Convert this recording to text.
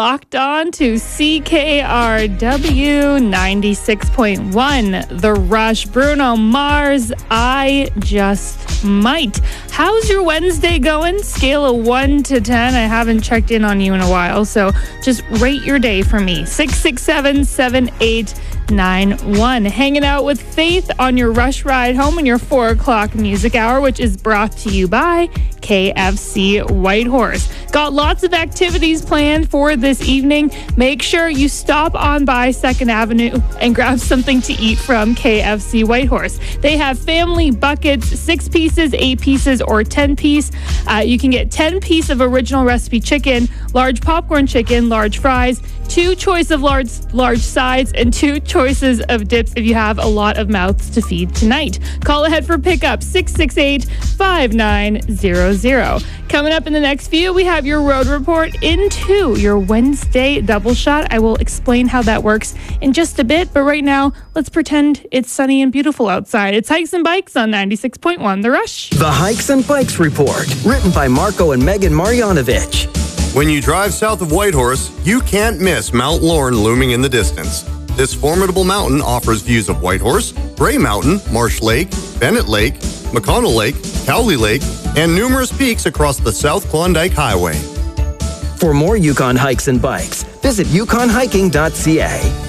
locked on to CKRW 96.1. The Rush, Bruno Mars, I Just Might. How's your Wednesday going? Scale of 1 to 10. I haven't checked in on you in a while, so just rate your day for me. 667-7891. Hanging out with Faith on your Rush ride home in your 4 o'clock music hour, which is brought to you by KFC Whitehorse. Got lots of activities planned for this evening. Make sure you stop on by 2nd Avenue and grab something to eat from KFC Whitehorse. They have family buckets, 6 pieces, 8 pieces, or 10 piece. You can get 10 piece of original recipe chicken, large popcorn chicken, large fries, 2 choice of large sides, and 2 choices of dips if you have a lot of mouths to feed tonight. Call ahead for pickup 668-5900. Coming up in the next few, we have your road report into your Wednesday double shot. I will explain how that works in just a bit, but right now, let's pretend it's sunny and beautiful outside. It's Hikes and Bikes on 96.1 The Rush. The Hikes and Bikes Report, written by Marco and Megan Marjanovic. When you drive south of Whitehorse, you can't miss Mount Lorne looming in the distance. This formidable mountain offers views of Whitehorse, Gray Mountain, Marsh Lake, Bennett Lake, McConnell Lake, Cowley Lake, and numerous peaks across the South Klondike Highway. For more Yukon hikes and bikes, visit yukonhiking.ca.